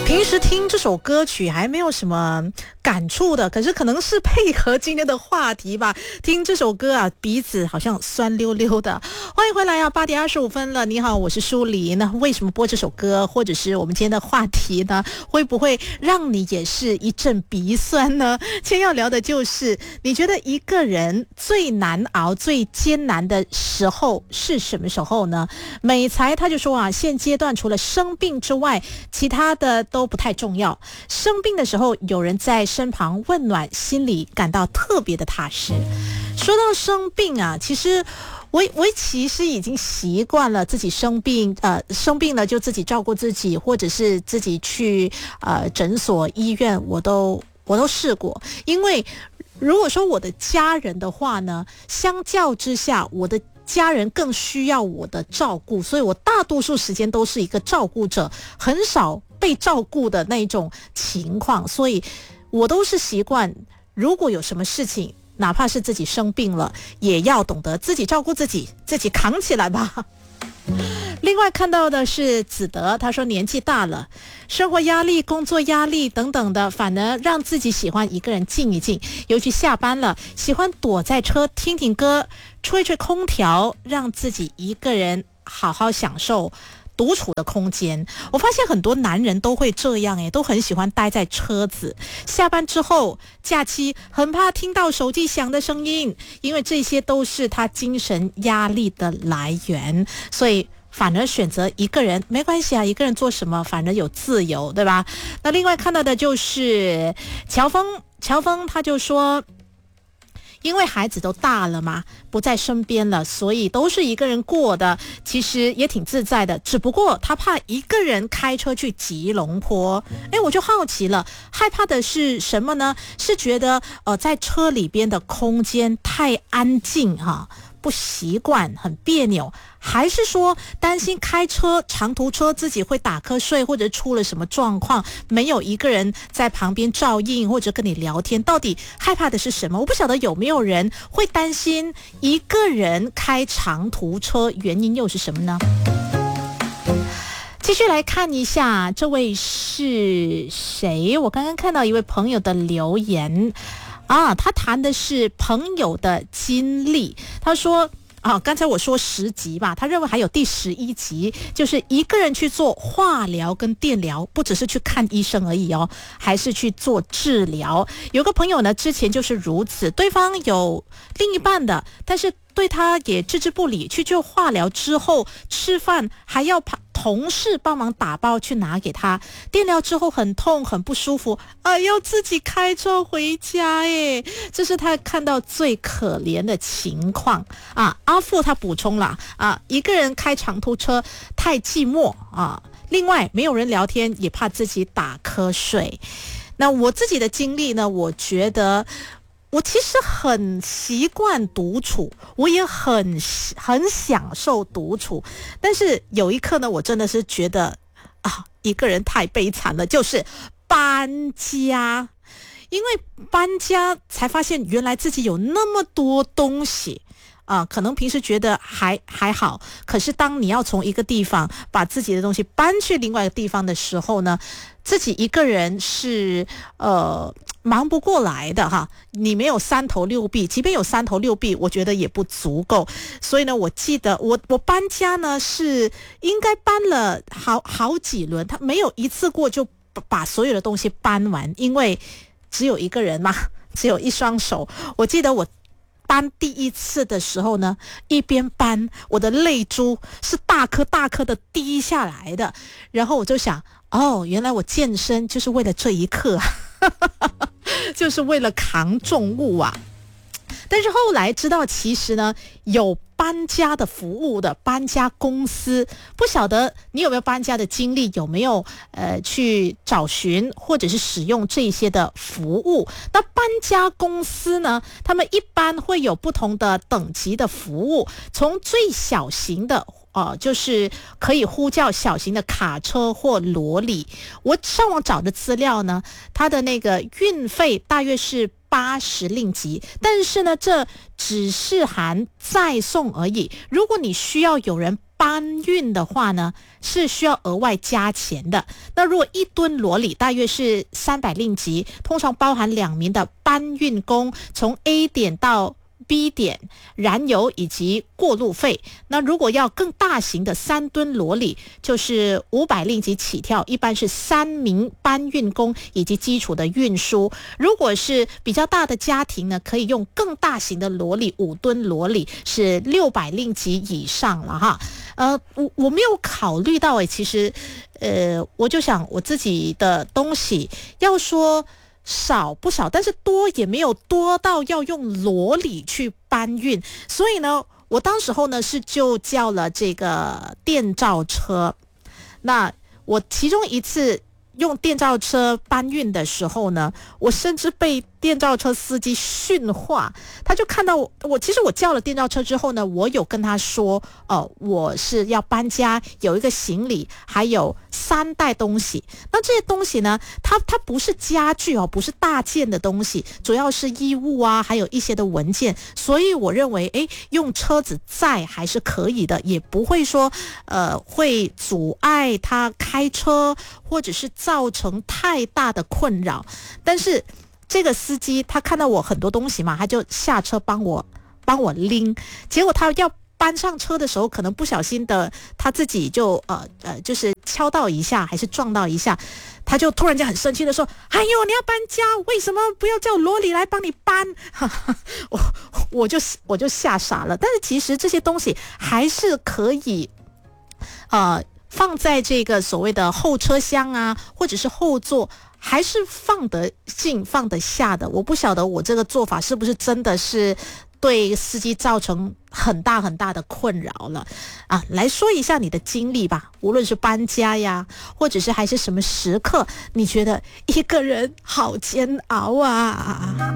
平时听这首歌曲还没有什么感触的，可是可能是配合今天的话题吧，听这首歌啊，鼻子好像酸溜溜的。欢迎回来啊，8:25了，你好，我是舒黎。那为什么播这首歌，或者是我们今天的话题呢？会不会让你也是一阵鼻酸呢？今天要聊的就是你觉得一个人最难熬、最艰难的时候是什么时候呢？美才他就说啊，现阶段除了生病之外，其他的都不太重要。生病的时候有人在身旁温暖，心里感到特别的踏实。说到生病啊，其实我其实已经习惯了自己生病了就自己照顾自己，或者是自己去诊所医院，我都试过。因为如果说我的家人的话呢，相较之下我的家人更需要我的照顾，所以我大多数时间都是一个照顾者，很少被照顾的那种情况，所以我都是习惯，如果有什么事情，哪怕是自己生病了，也要懂得自己照顾自己，自己扛起来吧。另外看到的是子德，他说年纪大了，生活压力、工作压力等等的，反而让自己喜欢一个人静一静，尤其下班了，喜欢躲在车听听歌，吹吹空调，让自己一个人好好享受独处的空间。我发现很多男人都会这样都很喜欢待在车子，下班之后假期很怕听到手机响的声音，因为这些都是他精神压力的来源，所以反而选择一个人，没关系啊，一个人做什么反而有自由，对吧？那另外看到的就是乔峰他就说，因为孩子都大了嘛，不在身边了，所以都是一个人过的，其实也挺自在的，只不过他怕一个人开车去吉隆坡。我就好奇了，害怕的是什么呢？是觉得在车里边的空间太安静不习惯，很别扭，还是说担心开车长途车自己会打瞌睡，或者出了什么状况，没有一个人在旁边照应或者跟你聊天，到底害怕的是什么？我不晓得有没有人会担心一个人开长途车，原因又是什么呢？继续来看一下，这位是谁？我刚刚看到一位朋友的留言他谈的是朋友的经历。他说刚才我说10集吧，他认为还有第11集，就是一个人去做化疗跟电疗，不只是去看医生而已还是去做治疗。有个朋友呢，之前就是如此，对方有另一半的，但是对他也置之不理，去做化疗之后吃饭还要同事帮忙打包去拿给他，电疗之后很痛很不舒服要自己开车回家这是他看到最可怜的情况阿富他补充了一个人开长途车太寂寞另外没有人聊天，也怕自己打瞌睡。那我自己的经历呢，我觉得我其实很习惯独处，我也很享受独处，但是有一刻呢，我真的是觉得一个人太悲惨了，就是搬家。因为搬家才发现原来自己有那么多东西可能平时觉得还好，可是当你要从一个地方把自己的东西搬去另外一个地方的时候呢，自己一个人是忙不过来的你没有3头6臂，即便有3头6臂，我觉得也不足够。所以呢，我记得我搬家呢是应该搬了好几轮，他没有一次过就把所有的东西搬完，因为只有一个人嘛，只有一双手。我记得我搬第一次的时候呢，一边搬我的泪珠是大颗大颗的滴下来的，然后我就想原来我健身就是为了这一刻就是为了扛重物但是后来知道，其实呢有搬家的服务的搬家公司，不晓得你有没有搬家的经历，有没有去找寻或者是使用这些的服务。那搬家公司呢，他们一般会有不同的等级的服务，从最小型的就是可以呼叫小型的卡车或罗里。我上网找的资料呢，它的那个运费大约是80令吉，但是呢这只是含载送而已。如果你需要有人搬运的话呢，是需要额外加钱的。那如果1吨骡骡大约是300令吉，通常包含2名的搬运工从 A 点到B 点，燃油以及过路费。那如果要更大型的3吨骡骡，就是500令吉起跳，一般是3名搬运工以及基础的运输。如果是比较大的家庭呢，可以用更大型的骡骡，5吨骡骡是600令吉以上了哈。我没有考虑到其实我就想我自己的东西要说少不少，但是多也没有多到要用骡骡去搬运，所以呢，我当时候呢就叫了这个电召车。那我其中一次用电召车搬运的时候呢，我甚至被电召车司机训话。他就看到其实我叫了电召车之后呢，我有跟他说我是要搬家，有一个行李还有3袋东西。那这些东西呢，它不是家具不是大件的东西，主要是衣物啊，还有一些的文件。所以我认为用车子载还是可以的，也不会说会阻碍他开车，或者是造成太大的困扰。但是这个司机他看到我很多东西嘛，他就下车帮我拎。结果他要搬上车的时候，可能不小心的他自己就就是敲到一下还是撞到一下，他就突然间很生气的说：哎呦，你要搬家，为什么不要叫骡骡来帮你搬？我就吓傻了。但是其实这些东西还是可以放在这个所谓的后车厢啊，或者是后座，还是放得进放得下的。我不晓得我这个做法是不是真的是对司机造成很大很大的困扰了啊。来说一下你的经历吧，无论是搬家呀，或者是还是什么时刻，你觉得一个人好煎熬啊。